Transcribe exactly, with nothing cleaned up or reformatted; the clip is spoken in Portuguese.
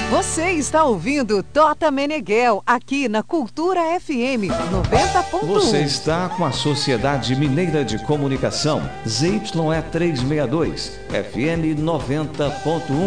Você está ouvindo Tota Meneghel, aqui na Cultura F M noventa ponto um. Você está com a Sociedade Mineira de Comunicação, Z Y E trezentos e sessenta e dois, F M noventa ponto um.